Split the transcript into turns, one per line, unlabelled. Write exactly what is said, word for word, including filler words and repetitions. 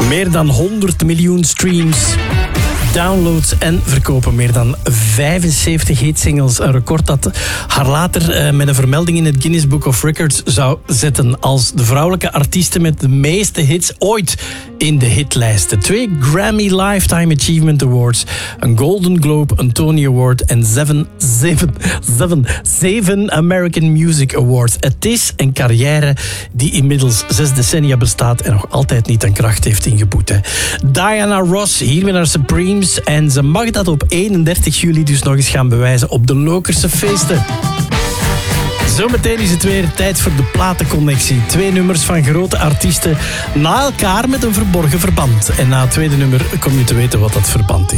Meer dan honderd miljoen streams, downloads en verkopen. Meer dan vijfenzeventig hitsingles. Een record dat haar later uh, met een vermelding in het Guinness Book of Records zou zetten als de vrouwelijke artieste met de meeste hits ooit in de hitlijsten. Twee Grammy Lifetime Achievement Awards, een Golden Globe, een Tony Award en zeven, zeven, zeven, zeven American Music Awards. Het is een carrière die inmiddels zes decennia bestaat en nog altijd niet aan kracht heeft ingeboet. Hè. Diana Ross, hier weer naar Supremes. En ze mag dat op eenendertig juli dus nog eens gaan bewijzen op de Lokerse feesten. Zometeen is het weer tijd voor de platenconnectie. Twee nummers van grote artiesten na elkaar met een verborgen verband. En na het tweede nummer kom je te weten wat dat verband is.